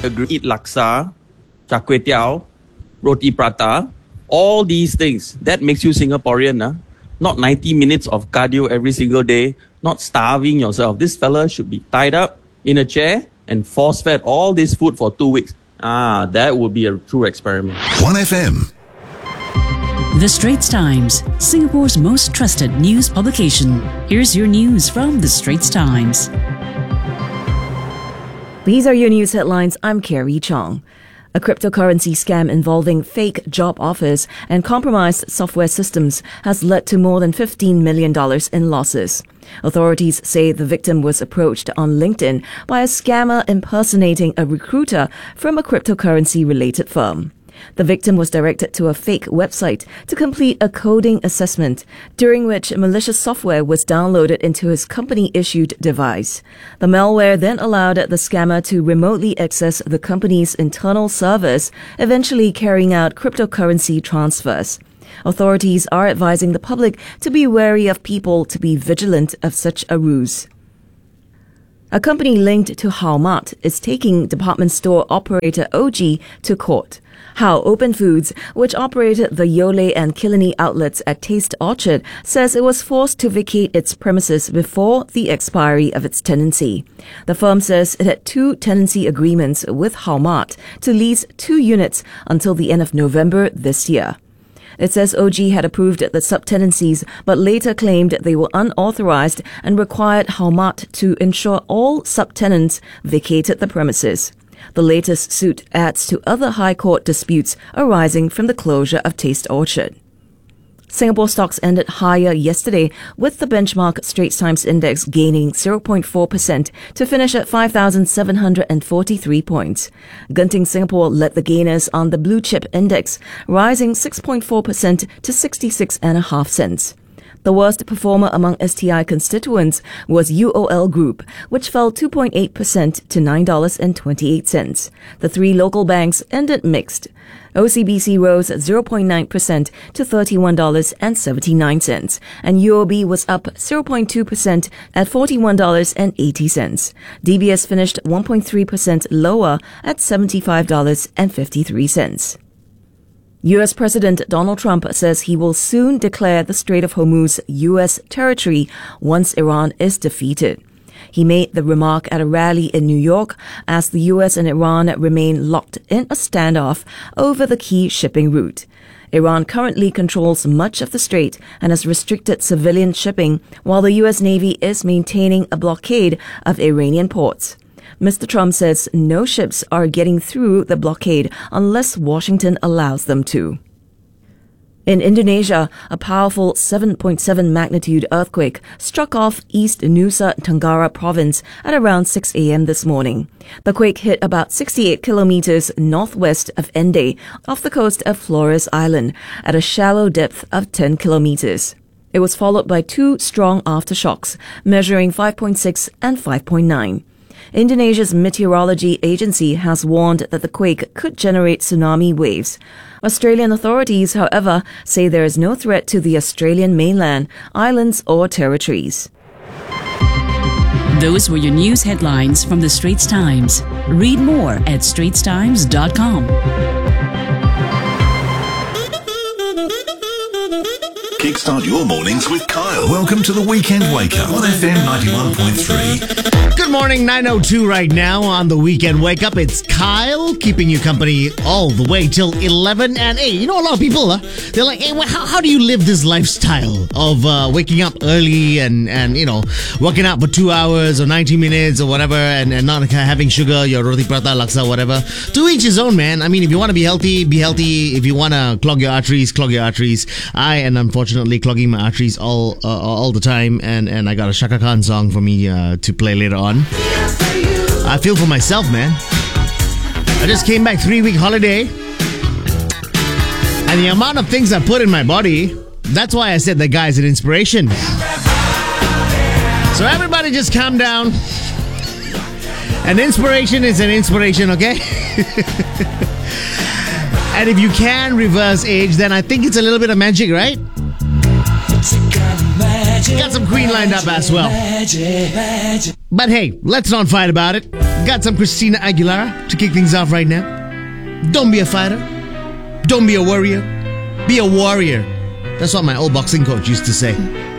agree. Eat laksa, char kway teow, roti prata, all these things. That makes you Singaporean. Not 90 minutes of cardio every single day, not starving yourself. This fella should be tied up in a chair and force-fed all this food for 2 weeks. That would be a true experiment. 1FM. The Straits Times, Singapore's most trusted news publication. Here's your news from The Straits Times. These are your news headlines. I'm Carrie Chong. A cryptocurrency scam involving fake job offers and compromised software systems has led to more than $15 million in losses. Authorities say the victim was approached on LinkedIn by a scammer impersonating a recruiter from a cryptocurrency-related firm. The victim was directed to a fake website to complete a coding assessment, during which malicious software was downloaded into his company-issued device. The malware then allowed the scammer to remotely access the company's internal servers, eventually carrying out cryptocurrency transfers. Authorities are advising the public to be wary of people to be vigilant of such a ruse. A company linked to Hao Mart is taking department store operator OG to court. Hao Open Foods, which operated the Yole and Killiney outlets at Taste Orchard, says it was forced to vacate its premises before the expiry of its tenancy. The firm says it had 2 tenancy agreements with Hao Mart to lease 2 units until the end of November this year. It says OG had approved the subtenancies, but later claimed they were unauthorized and required Hao Mart to ensure all subtenants vacated the premises. The latest suit adds to other High Court disputes arising from the closure of Taste Orchard. Singapore stocks ended higher yesterday, with the benchmark Straits Times Index gaining 0.4% to finish at 5,743 points. Genting Singapore led the gainers on the Blue Chip Index, rising 6.4% to 66.5 cents. The worst performer among STI constituents was UOL Group, which fell 2.8% to $9.28. The 3 local banks ended mixed. OCBC rose 0.9% to $31.79, and UOB was up 0.2% at $41.80. DBS finished 1.3% lower at $75.53. U.S. President Donald Trump says he will soon declare the Strait of Hormuz U.S. territory once Iran is defeated. He made the remark at a rally in New York as the U.S. and Iran remain locked in a standoff over the key shipping route. Iran currently controls much of the strait and has restricted civilian shipping, while the U.S. Navy is maintaining a blockade of Iranian ports. Mr. Trump says no ships are getting through the blockade unless Washington allows them to. In Indonesia, a powerful 7.7 magnitude earthquake struck off East Nusa Tenggara province at around 6 a.m. this morning. The quake hit about 68 kilometers northwest of Ende, off the coast of Flores Island, at a shallow depth of 10 kilometers. It was followed by 2 strong aftershocks, measuring 5.6 and 5.9. Indonesia's meteorology agency has warned that the quake could generate tsunami waves. Australian authorities, however, say there is no threat to the Australian mainland, islands or territories. Those were your news headlines from The Straits Times. Read more at straitstimes.com. Kickstart your mornings with Kyle. Welcome to the Weekend Wake Up on FM 91.3. Good morning, 9:02 right now on the Weekend Wake Up. It's Kyle keeping you company all the way till 11. And hey, you know, a lot of people, they're like, hey, how do you live this lifestyle of waking up early and you know, working out for 2 hours or 90 minutes or whatever and not having sugar, your roti prata, laksa, whatever. To each his own, man. I mean, if you want to be healthy, be healthy. If you want to clog your arteries, clog your arteries. I am unfortunately clogging my arteries all the time, and I got a Shaka Khan song for me to play later on. I feel for myself, man. I just came back 3-week holiday, and the amount of things I put in my body, that's why I said that guy is an inspiration. So everybody just calm down. An inspiration is an inspiration, okay? And if you can reverse age, then I think it's a little bit of magic, right? Got some Queen lined up as well. But hey, let's not fight about it. got some Christina Aguilera to kick things off right now. Don't be a fighter. Don't be a warrior. Be a warrior. That's what my old boxing coach used to say.